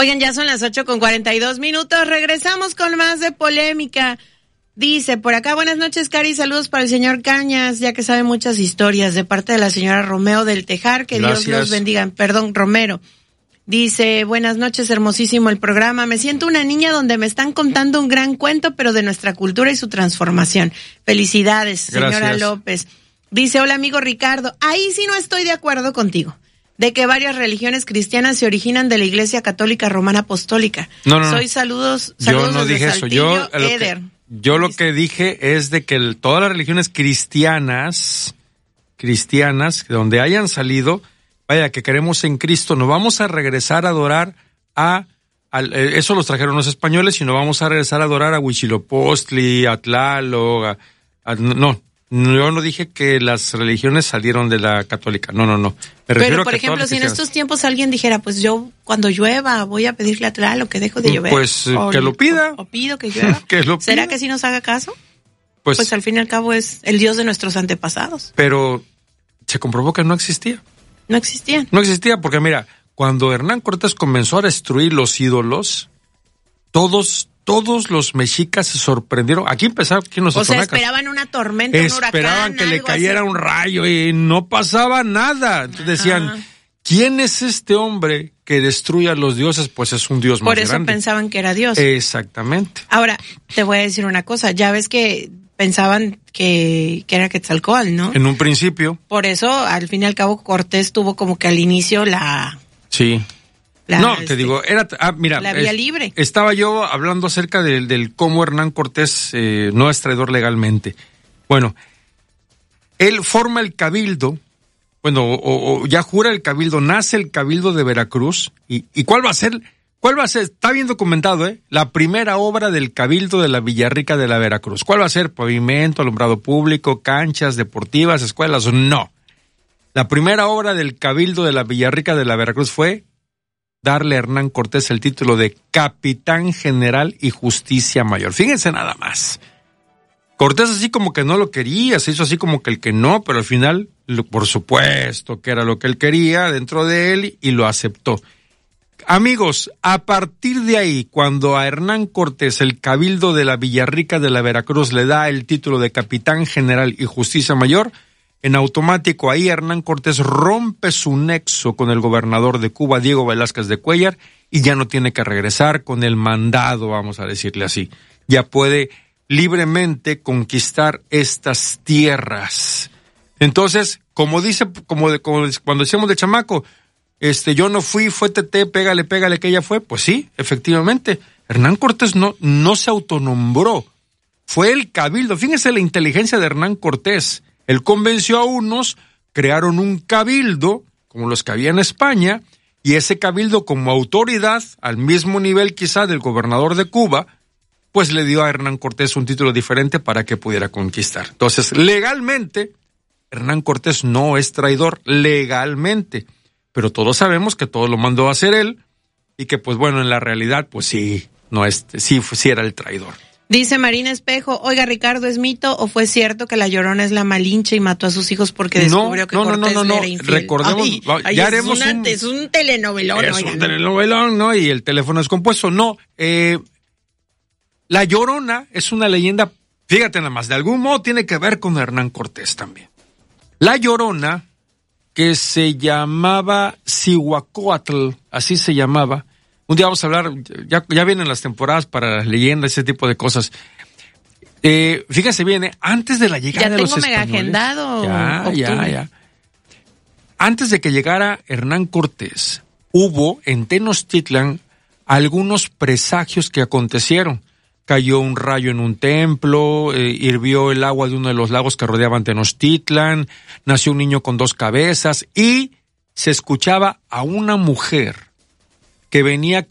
Oigan, ya son las 8:42. Regresamos con más de polémica. Dice por acá, buenas noches, Cari, saludos para el señor Cañas, ya que sabe muchas historias, de parte de la señora Romeo del Tejar, que Gracias. Dios los bendiga. Perdón, Romero. Dice, buenas noches, hermosísimo el programa. Me siento una niña donde me están contando un gran cuento, pero de nuestra cultura y su transformación. Felicidades, señora Gracias. López. Dice, hola amigo Ricardo, ahí sí no estoy de acuerdo contigo, de que varias religiones cristianas se originan de la Iglesia Católica Romana Apostólica. No. Soy saludos Yo no desde dije eso. Saltillo, Eder. Yo lo que dije es de que todas las religiones cristianas, de donde hayan salido, vaya, que creemos en Cristo, no vamos a regresar a adorar eso los trajeron los españoles, y no vamos a regresar a adorar a Huitzilopochtli, a Tlaloc, no. Yo no dije que las religiones salieron de la católica, no. Me refiero Pero, a por que ejemplo, todas si en las estos tiempos alguien dijera, pues yo cuando llueva voy a pedirle a Tlaloc que deje de llover. Pues que lo pida. O pido que llueva. Que lo ¿Será pida. que sí nos haga caso? Pues Pues al fin y al cabo es el Dios de nuestros antepasados. pero se comprobó que no existía. No existían. No existía porque, mira, cuando Hernán Cortés comenzó a destruir los ídolos, todos los mexicas se sorprendieron. Aquí empezaron los O sea, otonacas. esperaban una tormenta, un huracán, Esperaban que le algo cayera así. un rayo y no pasaba nada. Entonces decían, ¿quién es este hombre que destruye a los dioses? Pues es un dios Por más eso grande. pensaban que era Dios. Exactamente. Ahora, te voy a decir una cosa. Ya ves que pensaban que era Quetzalcóatl, ¿no? En un principio, Por eso, al fin y al cabo, Cortés tuvo como que al inicio sí. Te digo, mira, la vía libre. Estaba yo hablando acerca del cómo Hernán Cortés no es traidor legalmente. Bueno, él forma el cabildo, o ya jura el cabildo, nace el cabildo de Veracruz, y ¿cuál va a ser? Está bien documentado, la primera obra del cabildo de la Villarrica de la Veracruz. ¿Cuál va a ser? Pavimento, alumbrado público, canchas deportivas, escuelas. No. La primera obra del cabildo de la Villarrica de la Veracruz fue darle a Hernán Cortés el título de Capitán General y Justicia Mayor. Fíjense nada más. Cortés así como que no lo quería, se hizo así como que el que no, pero al final, por supuesto que era lo que él quería dentro de él y lo aceptó. Amigos, a partir de ahí, cuando a Hernán Cortés el Cabildo de la Villarrica de la Veracruz le da el título de Capitán General y Justicia Mayor, en automático ahí Hernán Cortés rompe su nexo con el gobernador de Cuba, Diego Velázquez de Cuéllar, y ya no tiene que regresar con el mandado, vamos a decirle así. Ya puede libremente conquistar estas tierras. Entonces, como cuando decíamos de chamaco, yo no fui, fue Tete, pégale, que ella fue. Pues sí, efectivamente, Hernán Cortés no se autonombró, fue el cabildo. Fíjense la inteligencia de Hernán Cortés. Él convenció a unos, crearon un cabildo, como los que había en España, y ese cabildo como autoridad, al mismo nivel quizá del gobernador de Cuba, pues le dio a Hernán Cortés un título diferente para que pudiera conquistar. Entonces, legalmente, Hernán Cortés no es traidor, legalmente, pero todos sabemos que todo lo mandó a hacer él, y que pues bueno, en la realidad, pues sí era el traidor. Dice Marina Espejo, oiga Ricardo, ¿es mito o fue cierto que la Llorona es la Malinche y mató a sus hijos porque descubrió que Cortés le era infiel? Recordemos, ya haremos es un telenovelón. Es un telenovelón, ¿no? Y el teléfono es compuesto. No, la Llorona es una leyenda, fíjate nada más, de algún modo tiene que ver con Hernán Cortés también. La Llorona, que se llamaba Cihuacóatl, así se llamaba. Un día vamos a hablar, ya vienen las temporadas para las leyendas, ese tipo de cosas. Fíjense bien, antes de la llegada de los españoles. Ya tengo mega agendado. Ya. Antes de que llegara Hernán Cortés, hubo en Tenochtitlan algunos presagios que acontecieron. Cayó un rayo en un templo, hirvió el agua de uno de los lagos que rodeaban Tenochtitlan, nació un niño con 2 cabezas y se escuchaba a una mujer que venía